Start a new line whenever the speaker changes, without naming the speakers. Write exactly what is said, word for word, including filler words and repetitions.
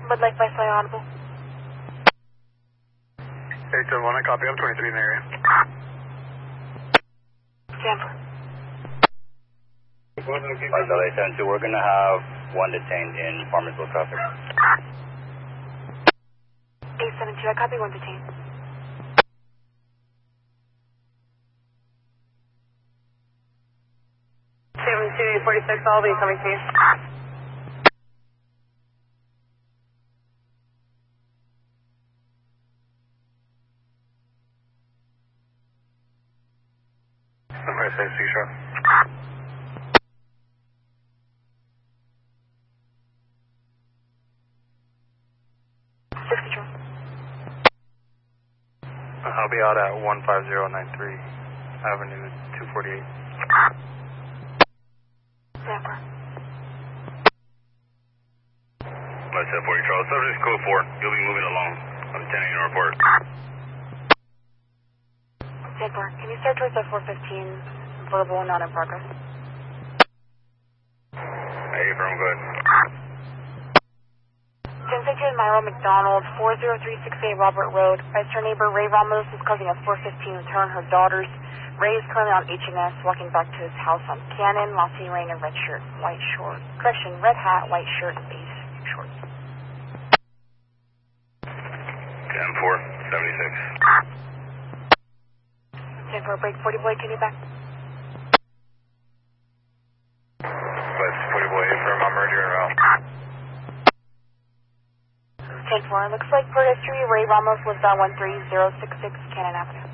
Bud Light by Sly Audible.
eight seven one, I copy. I'm twenty-three in the area.
Stanford.
Bud Light seven two, we're going to have one detained in Farmersville traffic.
eight seven two, I copy, one detained.
seven two eight forty-six, I'll be coming to you.
Somebody say C sharp.
six control.
I'll be out at one five zero nine three Avenue two forty-eight.
Stanford.
Light seven forty, Charles. Subject code four. You'll be moving along. I'm attending your report.
Stanford, can you start towards the four fifteen, verbal, not in progress?
Hey, firm, good.
ten fifteen Myro McDonald, four zero three six eight Robert Road. Registered neighbor Ray Ramos is causing a four fifteen return her daughters. Ray is currently on H and S, walking back to his house on Cannon, Lassie wearing a red shirt, white short. Correction, red hat, white shirt, and beige shorts.
ten four, seventy-six.
ten for a break, forty boy, can you back?
West forty boy, firm, I'm merger and route.
ten four, looks like per history, Ray Ramos lives at one three zero six six Cannon Avenue.